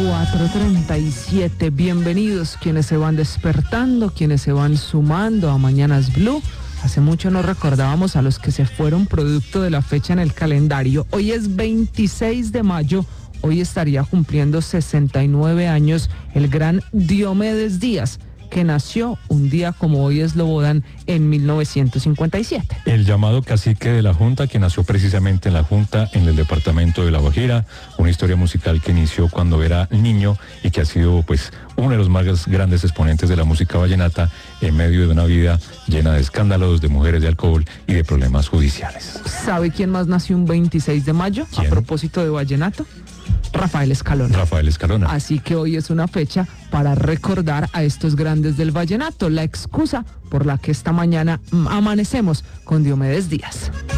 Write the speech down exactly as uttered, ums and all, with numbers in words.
cuatro treinta y siete. Bienvenidos quienes se van despertando, quienes se van sumando a Mañanas Blue. Hace mucho no recordábamos a los que se fueron producto de la fecha en el calendario. Hoy es veintiséis de mayo. Hoy estaría cumpliendo sesenta y nueve años el gran Diomedes Díaz, que nació un día como hoy es Lobodan en mil novecientos cincuenta y siete. El llamado cacique de la Junta, que nació precisamente en la Junta, en el departamento de La Guajira, una historia musical que inició cuando era niño y que ha sido pues uno de los más grandes exponentes de la música vallenata en medio de una vida llena de escándalos, de mujeres, de alcohol y de problemas judiciales. ¿Sabe quién más nació un veintiséis de mayo? ¿Quién? A propósito de vallenato. Rafael Escalona. Rafael Escalona. Así que hoy es una fecha para recordar a estos grandes del vallenato, la excusa por la que esta mañana amanecemos con Diomedes Díaz.